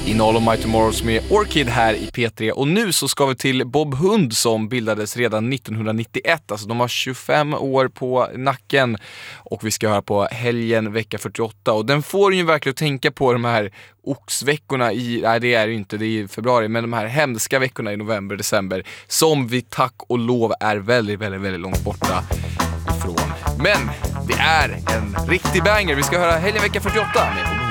In All of My Tomorrows med Orchid här i P3. Och nu så ska vi till Bob Hund som bildades redan 1991. Alltså de har 25 år på nacken. Och vi ska höra på helgen vecka 48. Och den får ju verkligen tänka på de här oxveckorna i, nej det är ju inte, det är i februari, men de här hemska veckorna i november, december. Som vi tack och lov är väldigt, väldigt, väldigt långt borta ifrån. Men det är en riktig banger. Vi ska höra helgen vecka 48 med